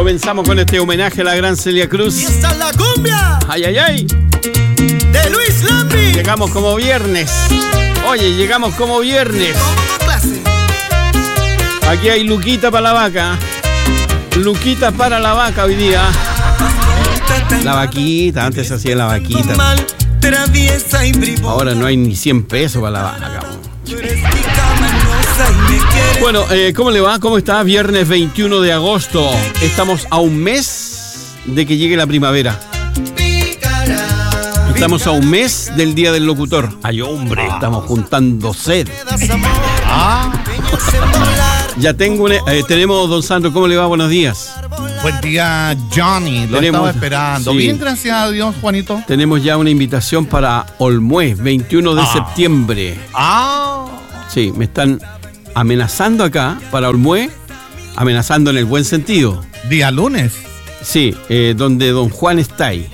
Comenzamos con este homenaje a la gran Celia Cruz. Y esta es la cumbia. ¡Ay, ay, ay! De Luis Lambi. Llegamos como viernes. Oye, llegamos como viernes. Con clase. Aquí hay Luquita para la vaca. Luquita para la vaca hoy día. La vaquita, antes se hacía la vaquita. Ahora no hay ni 100 pesos para la vaca. Bueno, ¿cómo le va? ¿Cómo está? Viernes 21 de agosto. Estamos a un mes de que llegue la primavera. Estamos a un mes del Día del Locutor. Ay, hombre, estamos juntando sed. Ya tenemos don Sandro. ¿Cómo le va? Buenos días. Buen día, Johnny. Lo estaba esperando. Sí. Bien, gracias a Dios, Juanito. Tenemos ya una invitación para Olmué, 21 de septiembre. Sí, me están amenazando acá para Olmué, amenazando en el buen sentido. Día lunes. Sí, donde don Juan está ahí.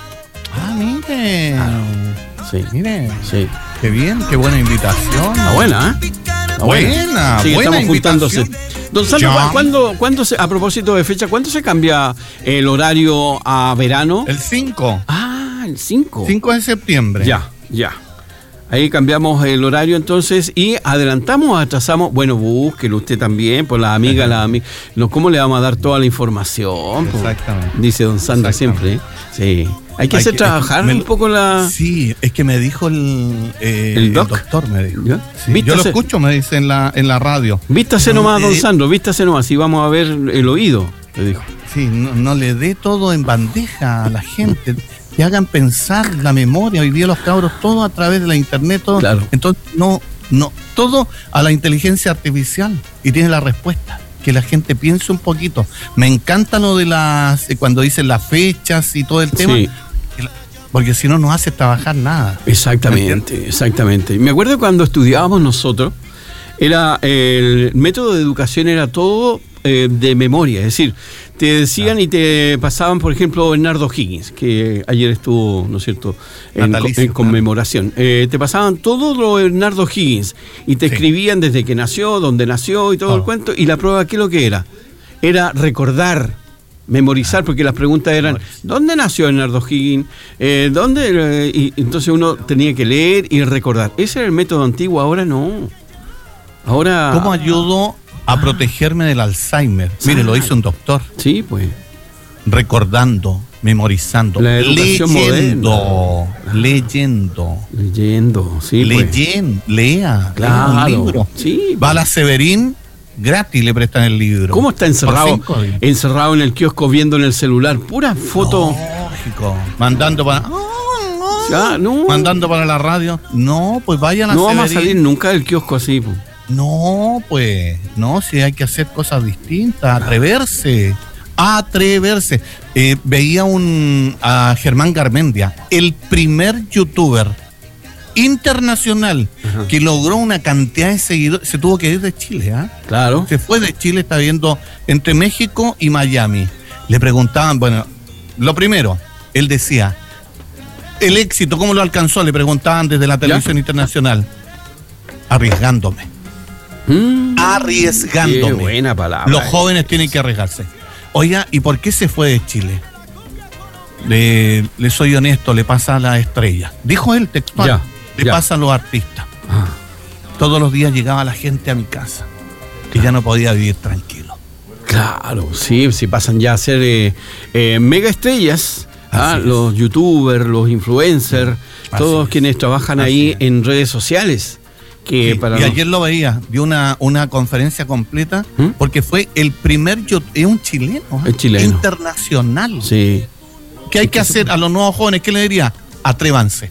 Mire. Sí. Mire. Sí. Qué bien, qué buena invitación. Está buena, ¿eh? Buena, sí, buena estamos juntándose. Don Sandro, ¿cuándo se, a propósito de fecha, ¿cuándo se cambia el horario a verano? El 5. El 5. 5 de septiembre. Ya. Ahí cambiamos el horario entonces y adelantamos, atrasamos. Bueno, búsquelo usted también, por la amiga. ¿Cómo le vamos a dar toda la información? Exactamente. Dice don Sandro siempre. Sí. Hay que hacer trabajar un poco la... Sí, es que me dijo el doctor, me dijo. Sí, yo lo escucho, me dice en la radio. Vístase nomás, don Sandro, vístase nomás, y vamos a ver el oído, le dijo. Sí, no le dé todo en bandeja a la gente, que hagan pensar la memoria. Hoy día los cabros, todo a través de la internet, todo. Claro. Entonces, no, todo a la inteligencia artificial, y tiene la respuesta. Que la gente piense un poquito. Me encanta lo de cuando dicen las fechas y todo el tema. Sí. Porque si no, no hace trabajar nada. Exactamente. Me acuerdo cuando estudiábamos nosotros, el método de educación era todo de memoria. Es decir, te decían y te pasaban, por ejemplo, Bernardo Higgins, que ayer estuvo, ¿no es cierto?, en conmemoración. Te pasaban todo lo de Bernardo Higgins y te escribían desde que nació, dónde nació y todo el cuento. Y la prueba, ¿qué es lo que era? Era recordar. Memorizar, porque las preguntas eran ¿dónde nació Bernardo Higgins? ¿Dónde? Y entonces uno tenía que leer y recordar. Ese era el método antiguo, ahora no. Ahora... ¿Cómo ayudo a protegerme del Alzheimer? Mire, lo hizo un doctor. Sí, pues. Recordando, memorizando. La educación leyendo. Sí, pues. Lea. Claro. Un libro. Sí. Va a la Severín. Gratis le prestan el libro. ¿Cómo está encerrado en el kiosco viendo en el celular? Pura foto. Lógico. Mandando para... Mandando para la radio. No, pues vayan a No Severín. vamos a salir nunca del kiosco así. No, pues. No, si hay que hacer cosas distintas. Atreverse. Veía a Germán Garmendia, el primer youtuber internacional que logró una cantidad de seguidores. Se tuvo que ir de Chile, Claro. Se fue de Chile, está viendo entre México y Miami. Le preguntaban, bueno, lo primero, él decía, el éxito, ¿cómo lo alcanzó? Le preguntaban desde la televisión internacional. Arriesgándome. Arriesgándome. Qué buena palabra. Los jóvenes tienen que arriesgarse. Oiga, ¿y por qué se fue de Chile? Le soy honesto, le pasa a la estrella. Dijo él textual. Le pasa a los artistas. Todos los días llegaba la gente a mi casa y ya no podía vivir tranquilo. Claro, sí, pasan ya a ser mega estrellas. Los youtubers, los influencers, todos quienes trabajan ahí en redes sociales. Y ayer lo veía, dio una conferencia completa porque fue el primer es un chileno, internacional. Sí. ¿Qué hay que hacer a los nuevos jóvenes? ¿Qué le diría? Atrévanse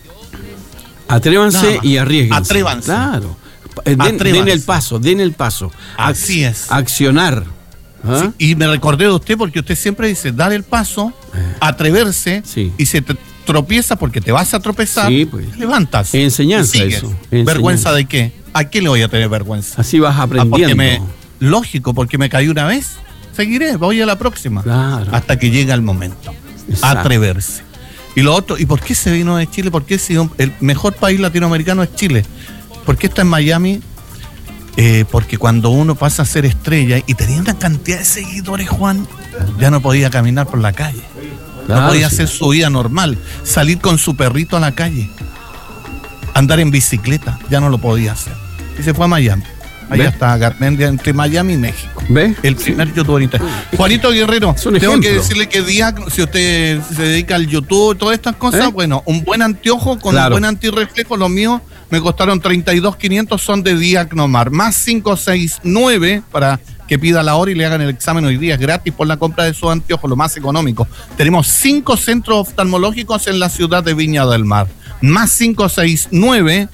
y arriesguense. Atrévanse. Claro. Den el paso. Así es. Accionar. Sí, y me recordé de usted porque usted siempre dice dar el paso, atreverse, y se tropieza porque te vas a tropezar, pues. Levantas. Enseñanza eso. ¿Vergüenza de qué? ¿A qué le voy a tener vergüenza? Así vas aprendiendo. Lógico, porque me caí una vez, seguiré, voy a la próxima. Claro. Hasta que llega el momento. Exacto. Atreverse. Y lo otro, ¿y por qué se vino de Chile? ¿Por qué si el mejor país latinoamericano es Chile? ¿Por qué está en Miami? porque cuando uno pasa a ser estrella y tenía una cantidad de seguidores, Juan, ya no podía caminar por la calle. Claro, no podía hacer su vida normal, salir con su perrito a la calle, andar en bicicleta, ya no lo podía hacer. Y se fue a Miami. Allá está Garmendia, entre Miami y México. ¿Ve? El primer youtuber internacional. Juanito Guerrero, tengo que decirle que si usted se dedica al YouTube y todas estas cosas, bueno, un buen anteojo con un buen antirreflejo, los míos me costaron 32.500, son de Diagnomar, más 569 para que pida la hora y le hagan el examen hoy día, es gratis por la compra de sus anteojos, lo más económico. Tenemos 5 centros oftalmológicos en la ciudad de Viña del Mar, más 569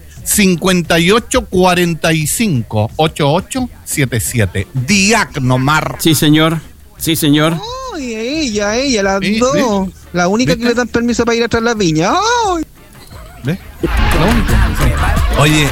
5845 8877. Diagnomar. Sí, señor. Sí, señor. Ay, ella, las dos. La única que le dan permiso para ir atrás de la viña. ¡Ay! ¿Ves? La única. Oye,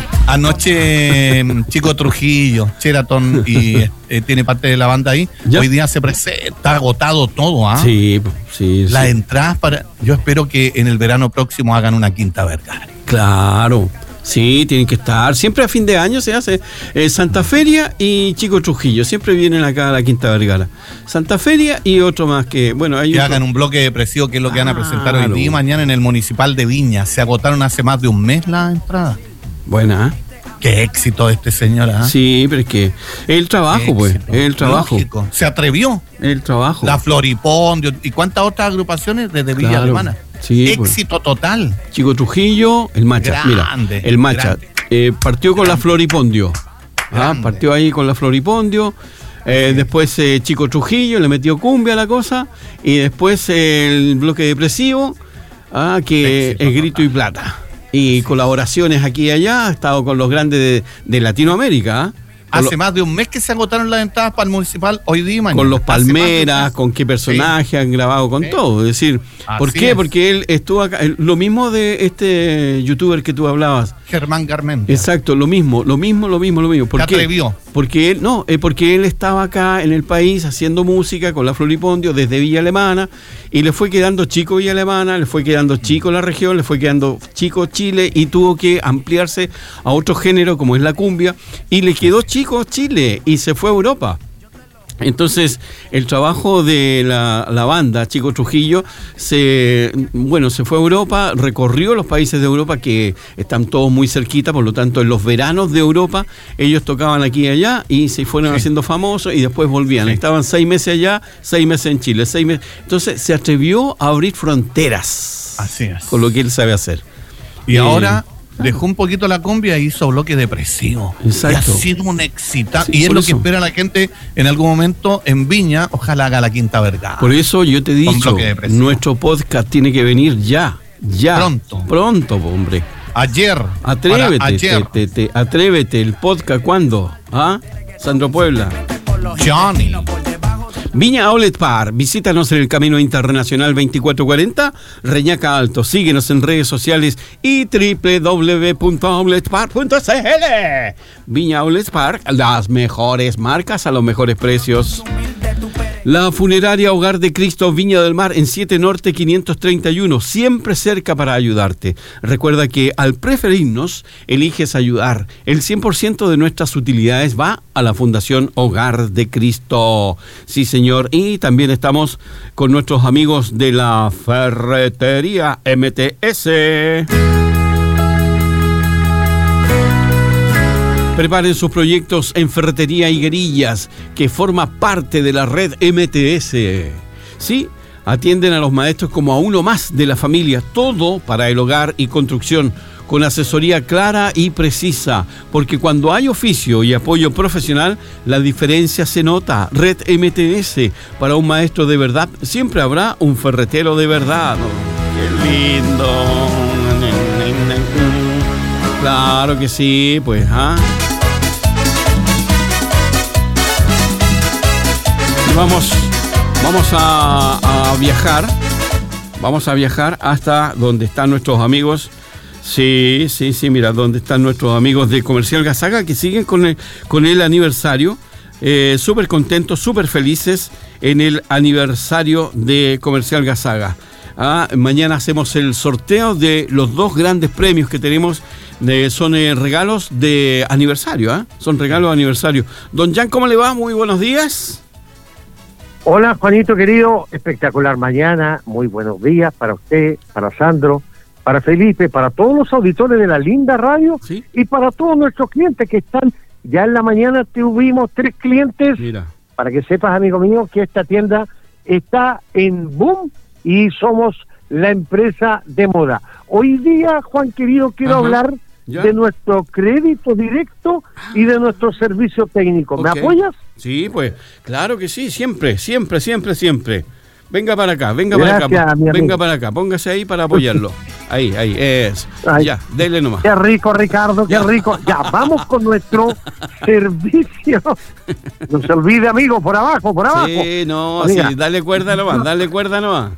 anoche Chico Trujillo, Sheraton, y tiene parte de la banda ahí. ¿Ya? Hoy día se presenta, está agotado todo, ¿ah? Sí, sí. Las entradas para. Yo espero que en el verano próximo hagan una Quinta Vergara. Claro. Sí, tienen que estar. Siempre a fin de año se hace Santa Feria y Chico Trujillo. Siempre vienen acá a la Quinta Vergara. Santa Feria y otro más que, bueno, hay que hagan un bloque depresivo, que es lo que van a presentar hoy día y mañana en el Municipal de Viña. Se agotaron hace más de un mes las entradas. Buena. Qué éxito de este señor, ¿ah? Sí, pero es que el trabajo, pues. El trabajo. Lógico. Se atrevió. El trabajo. La Floripondio y cuántas otras agrupaciones desde Villa Alemana. Sí, éxito total. Chico Trujillo, el Macha. Grande, mira, el Macha partió con la Floripondio. Partió ahí con la Floripondio. Después Chico Trujillo le metió cumbia a la cosa. Y después el bloque depresivo, que es Grito y Plata. Y colaboraciones aquí y allá. Ha estado con los grandes de Latinoamérica. Hace más de un mes que se agotaron las entradas para el municipal, hoy día y mañana. Con los Palmeras, con qué personaje han grabado, con todo. Es decir, ¿por qué? Porque él estuvo acá. Lo mismo de este youtuber que tú hablabas. Germán Garmendia. Exacto, lo mismo. ¿Por qué? Atrevió. Porque él estaba acá en el país haciendo música con la Floripondio desde Villa Alemana y le fue quedando chico Villa Alemana, le fue quedando chico la región, le fue quedando chico Chile y tuvo que ampliarse a otro género como es la cumbia y le quedó chico Chile y se fue a Europa. Entonces, el trabajo de la banda Chico Trujillo se fue a Europa, recorrió los países de Europa que están todos muy cerquita, por lo tanto, en los veranos de Europa, ellos tocaban aquí y allá y se fueron haciendo famosos y después volvían. Estaban 6 meses allá, 6 meses en Chile, 6 meses. Entonces, se atrevió a abrir fronteras. Así es. Con lo que él sabe hacer. Y ahora dejó un poquito la cumbia e hizo bloque depresivo. Exacto. Y ha sido un éxito. Sí, y es lo que espera la gente en algún momento en Viña. Ojalá haga la Quinta Vergara. Por eso yo te he dicho, nuestro podcast tiene que venir ya. Pronto, hombre. Ayer. Atrévete. Atrévete. El podcast, ¿cuándo? Sandro Puebla. Johnny. Viña Outlet Park, visítanos en el Camino Internacional 2440, Reñaca Alto, síguenos en redes sociales y www.outletpark.cl. Viña Outlet Park, las mejores marcas a los mejores precios. La funeraria Hogar de Cristo Viña del Mar en 7 Norte 531, siempre cerca para ayudarte. Recuerda que al preferirnos, eliges ayudar. El 100% de nuestras utilidades va a la Fundación Hogar de Cristo. Sí, señor. Y también estamos con nuestros amigos de la Ferretería MTS. Preparen sus proyectos en Ferretería Higuerillas, que forma parte de la red MTS. Sí, atienden a los maestros como a uno más de la familia, todo para el hogar y construcción, con asesoría clara y precisa, porque cuando hay oficio y apoyo profesional, la diferencia se nota. Red MTS, para un maestro de verdad, siempre habrá un ferretero de verdad. ¡Qué lindo! Claro que sí, pues, Vamos a viajar. Vamos a viajar hasta donde están nuestros amigos. Sí, mira, donde están nuestros amigos de Comercial Gazaga que siguen con el aniversario. Súper contentos, súper felices en el aniversario de Comercial Gazaga. Mañana hacemos el sorteo de los 2 grandes premios que tenemos Son regalos de aniversario, ¿eh? Son regalos de aniversario. Don Jan, ¿cómo le va? Muy buenos días. Hola, Juanito querido, espectacular mañana, muy buenos días para usted, para Sandro, para Felipe, para todos los auditores de la linda radio, ¿sí? Y para todos nuestros clientes que están, ya en la mañana tuvimos 3 clientes. Mira. Para que sepas, amigo mío, que esta tienda está en boom y somos la empresa de moda. Hoy día, Juan querido, quiero hablar de nuestro crédito directo y de nuestro servicio técnico. ¿Me apoyas? Sí, pues, claro que sí, siempre. Venga para acá, para acá, póngase ahí para apoyarlo. Ahí, es. Ay. Ya, dele nomás. Qué rico, Ricardo, qué rico. Ya, vamos con nuestro servicio. No se olvide, amigo, por abajo. Sí, no, sí, dale cuerda nomás.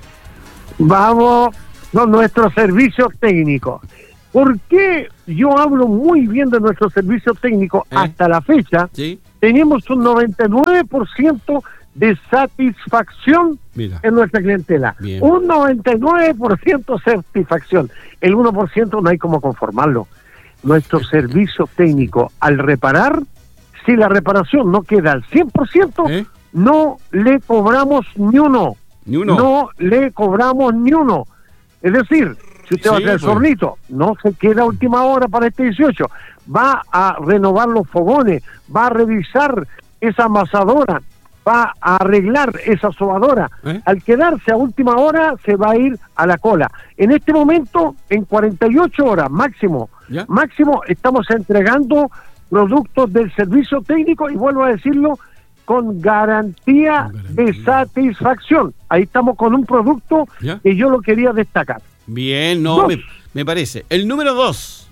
Vamos con nuestros servicios técnicos. ¿Por qué yo hablo muy bien de nuestros servicios técnicos? Hasta la fecha? ¿Sí? Tenemos un 99% de satisfacción. Mira, en nuestra clientela. Bien. Un 99% satisfacción. El 1% no hay como conformarlo. Nuestro servicio técnico, al reparar, si la reparación no queda al 100%, no le cobramos ni uno. No le cobramos ni uno. Es decir, si usted va a hacer el sornito, no se queda a última hora para este 18. Va a renovar los fogones, va a revisar esa amasadora, va a arreglar esa sobadora. Al quedarse a última hora, se va a ir a la cola. En este momento, en 48 horas máximo, estamos entregando productos del servicio técnico, y vuelvo a decirlo, con garantía de satisfacción. Ahí estamos con un producto que yo lo quería destacar. Bien, me parece. El número 2.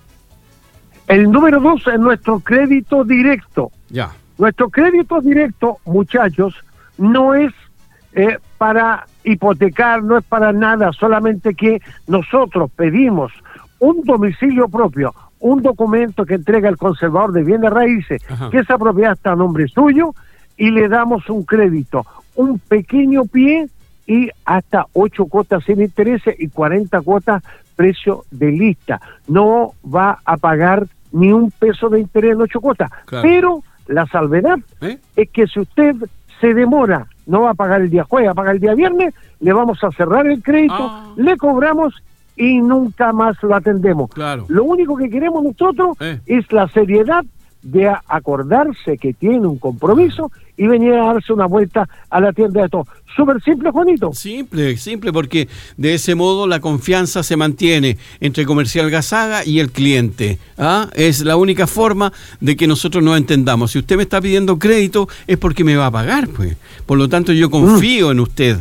El número 2 es nuestro crédito directo. Ya. Nuestro crédito directo, muchachos, no es para hipotecar, no es para nada, solamente que nosotros pedimos un domicilio propio, un documento que entrega el conservador de bienes raíces, que esa propiedad está a nombre suyo, y le damos un crédito, un pequeño pie y hasta 8 cuotas sin intereses y 40 cuotas precio de lista. No va a pagar ni un peso de interés en 8 cuotas, pero la salvedad es que si usted se demora, no va a pagar el día jueves, va a pagar el día viernes, le vamos a cerrar el crédito, le cobramos y nunca más lo atendemos. Lo único que queremos nosotros es la seriedad de acordarse que tiene un compromiso y venir a darse una vuelta a la tienda de todo. Súper simple, Juanito. Simple, porque de ese modo la confianza se mantiene entre Comercial Gazaga y el cliente. Es la única forma de que nosotros nos entendamos. Si usted me está pidiendo crédito, es porque me va a pagar, pues. Por lo tanto, yo confío en usted.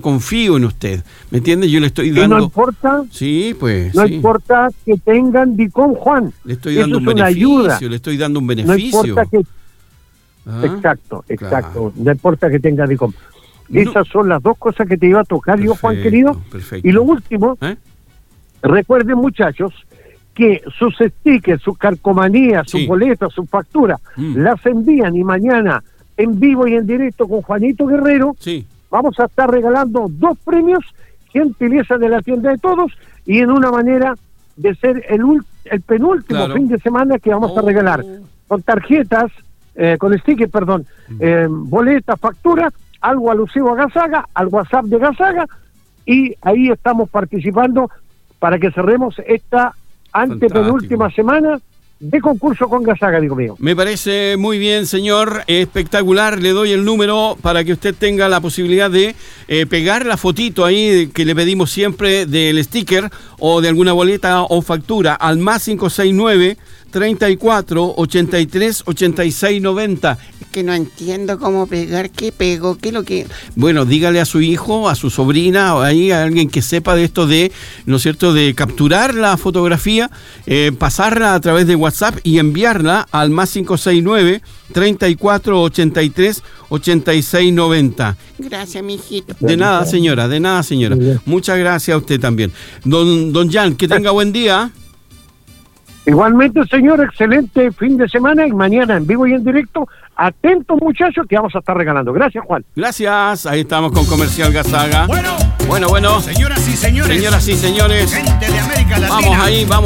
¿Me entiende? Yo le estoy dando... Y no importa... Sí, pues... No importa que tengan DICOM, Juan. Le estoy dando un beneficio, le estoy dando un beneficio. No importa que... Exacto. No importa que tenga DICOM. Esas son las dos cosas que te iba a tocar yo, Juan querido. Perfecto. Y lo último, recuerden, muchachos, que sus stickers, sus calcomanías, sus boletas, sus facturas, las envían, y mañana en vivo y en directo con Juanito Guerrero, vamos a estar regalando 2 premios, gentileza de la tienda de todos, y en una manera de ser el penúltimo fin de semana que vamos a regalar con tarjetas, con stickers, boletas, facturas, algo alusivo a Gazaga, al WhatsApp de Gazaga, y ahí estamos participando para que cerremos esta antepenúltima semana de concurso con Gazaga, digo mío. Me parece muy bien, señor, espectacular. Le doy el número para que usted tenga la posibilidad de pegar la fotito ahí que le pedimos siempre del sticker o de alguna boleta o factura al más 569 34 83 86 90. Es que no entiendo cómo pegar, qué pego, qué es lo que... Bueno, dígale a su hijo, a su sobrina, o ahí a alguien que sepa de esto de, ¿no es cierto?, de capturar la fotografía, pasarla a través de WhatsApp y enviarla al más 569 34 83 86 90. Gracias, mijito. De nada, señora. Muchas gracias a usted también. Don Jan, que tenga buen día. Igualmente, señor, excelente fin de semana, y mañana en vivo y en directo. Atentos, muchachos, que vamos a estar regalando. Gracias, Juan. Gracias. Ahí estamos con Comercial Gazaga. Bueno. Bueno. Señoras y señores. Gente de América Latina. Vamos ahí, vamos.